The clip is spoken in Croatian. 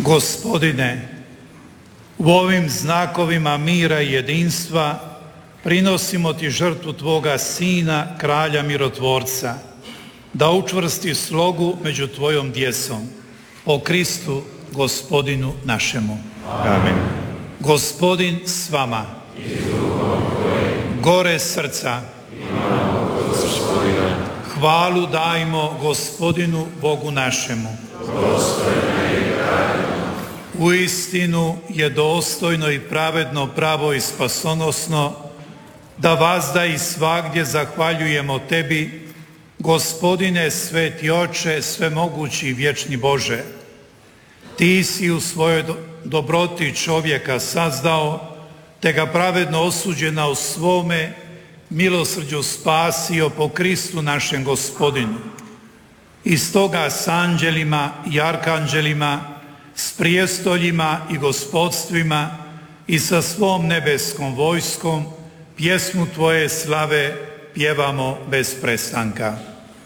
Gospodine, u ovim znakovima mira i jedinstva prinosimo Ti žrtvu Tvoga Sina, Kralja Mirotvorca, da učvrsti slogu među Tvojom djecom. O Kristu, Gospodinu našemu. Amen. Gospodin s vama. Gore srca. Hvalu dajmo Gospodinu Bogu našemu. Uistinu je dostojno i pravedno, pravo i spasonosno da vazda i svagdje zahvaljujemo Tebi, Gospodine, sveti Oče, svemogući i vječni Bože. Ti si u svojoj dobroti čovjeka sazdao, te ga pravedno osuđena u svome milosrđu spasio po Kristu našem Gospodinu. I stoga s anđelima i arkanđelima, s prijestoljima i gospodstvima i sa svom nebeskom vojskom pjesmu Tvoje slave pjevamo bez prestanka.